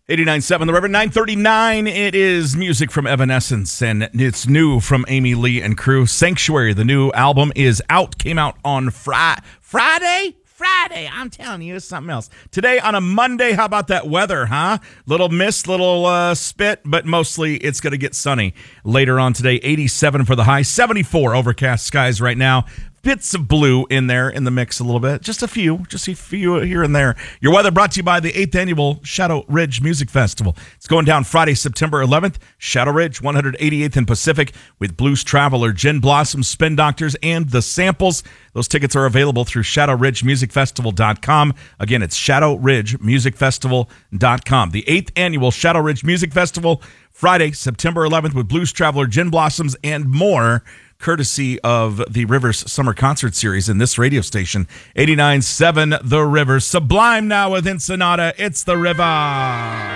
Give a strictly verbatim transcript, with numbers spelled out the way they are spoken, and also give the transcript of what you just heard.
eighty-nine point seven The River, nine thirty-nine. It is music from Evanescence, and it's new from Amy Lee and crew. Sanctuary, the new album, is out. Came out on Fri- Friday? Friday. I'm telling you, it's something else. Today on a Monday, how about that weather, huh? Little mist, little uh, spit, but mostly it's going to get sunny. Later on today, eighty-seven for the high, seventy-four overcast skies right now. Bits of blue in there in the mix a little bit. Just a few. Just a few here and there. Your weather brought to you by the eighth Annual Shadow Ridge Music Festival. It's going down Friday, September eleventh. Shadow Ridge, one hundred eighty-eighth and Pacific, with Blues Traveler, Gin Blossom, Spin Doctors, and The Samples. Those tickets are available through shadow ridge music festival dot com. Again, it's shadow ridge music festival dot com. The eighth Annual Shadow Ridge Music Festival, Friday, September eleventh, with Blues Traveler, Gin Blossoms, and more, courtesy of the Rivers Summer Concert Series in this radio station. eighty-nine point seven The River. Sublime now with Ensenada. It's The River.